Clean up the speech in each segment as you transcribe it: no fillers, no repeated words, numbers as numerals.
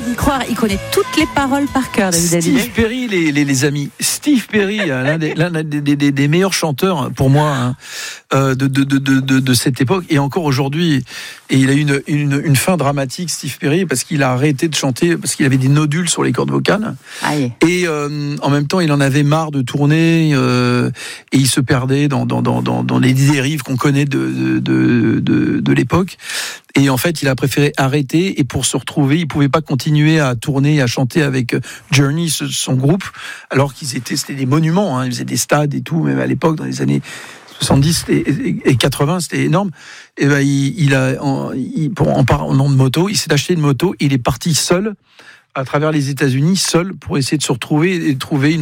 d'y croire. Il connaît toutes les paroles par cœur, David Hallyday. Steve Perry, les amis. Steve Perry, l'un des meilleurs chanteurs pour moi de cette époque et encore aujourd'hui. Et il a eu une fin dramatique, Steve Perry, parce qu'il a arrêté de chanter parce qu'il avait des nodules sur les cordes vocales. Aïe. Et en même temps, il en avait marre de tourner et il se perdait dans les dérives qu'on connaît de l'époque. Et en fait, il a préféré arrêter et pour se retrouver, il pouvait pas continuer à tourner et à chanter avec Journey, son groupe, alors c'était des monuments, hein, ils faisaient des stades et tout, même à l'époque, dans les années 70 et 80, c'était énorme. Et ben, en parlant de moto, il s'est acheté une moto, il est parti seul à travers les États-Unis, seul, pour essayer de se retrouver et de trouver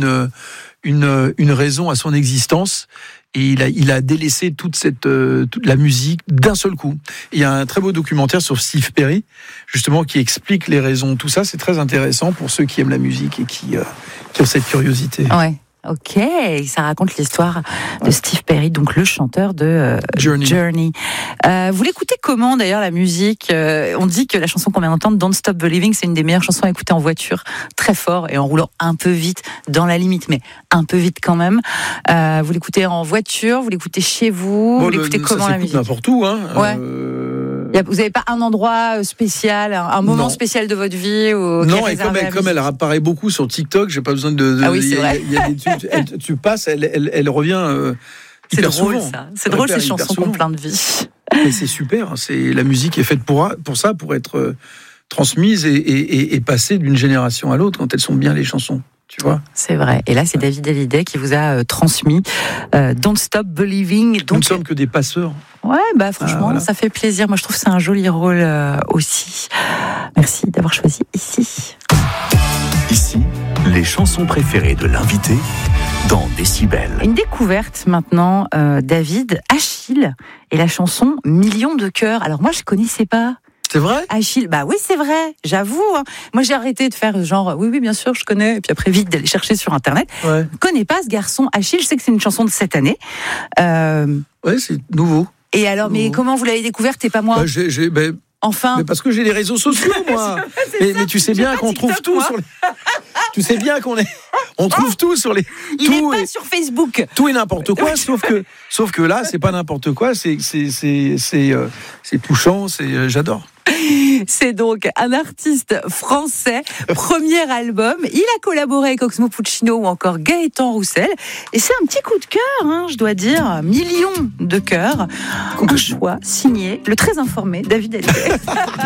une raison à son existence. Et il a délaissé toute la musique d'un seul coup. Il y a un très beau documentaire sur Steve Perry, justement, qui explique les raisons. Tout ça, c'est très intéressant pour ceux qui aiment la musique et qui ont cette curiosité. Ouais. Ok, ça raconte l'histoire de Steve Perry, donc le chanteur de Journey. Vous l'écoutez comment d'ailleurs la musique On dit que la chanson qu'on vient d'entendre, Don't Stop Believing, c'est une des meilleures chansons à écouter en voiture, très fort et en roulant un peu vite, dans la limite, mais un peu vite quand même. Vous l'écoutez en voiture, vous l'écoutez chez vous, vous l'écoutez comment la musique? N'importe où, hein. Ouais. Vous n'avez pas un endroit spécial, un moment spécial de votre vie non, et comme elle apparaît beaucoup sur TikTok, j'ai pas besoin de. Ah oui, c'est vrai. Tu passes, elle revient hyper souvent. C'est drôle, ça. C'est drôle ces chansons qui ont plein de vie. Et c'est super. La musique est faite pour ça, pour être transmise et passer d'une génération à l'autre quand elles sont bien les chansons. Tu vois, c'est vrai. Et là, c'est David Hallyday qui vous a transmis Don't Stop Believing. Donc, nous ne sommes que des passeurs. Ouais, franchement, voilà. Ça fait plaisir. Moi, je trouve que c'est un joli rôle aussi. Merci d'avoir choisi Ici. Ici, les chansons préférées de l'invité dans Décibel. Une découverte maintenant, David, Achille et la chanson Millions de cœurs. Alors moi, je connaissais pas. C'est vrai ? Achille, oui, c'est vrai, j'avoue. Hein. Moi, j'ai arrêté de faire genre, oui, bien sûr, je connais. Et puis après, vite d'aller chercher sur Internet. Ouais. Je ne connais pas ce garçon, Achille. Je sais que c'est une chanson de cette année. Ouais, c'est nouveau. Et alors, mais comment vous l'avez découverte et pas moi ? Enfin. Mais parce que j'ai les réseaux sociaux, moi. mais tu sais bien qu'on trouve tout sur les. Tu sais bien on trouve tout sur les. Il n'est pas sur Facebook. Tout et n'importe quoi, sauf que là, c'est pas n'importe quoi. C'est touchant. J'adore. C'est donc un artiste français, premier album. Il a collaboré avec Oxmo Puccino ou encore Gaëtan Roussel. Et c'est un petit coup de cœur, je dois dire. Millions de cœurs. Un choix signé le très informé David Hallyday.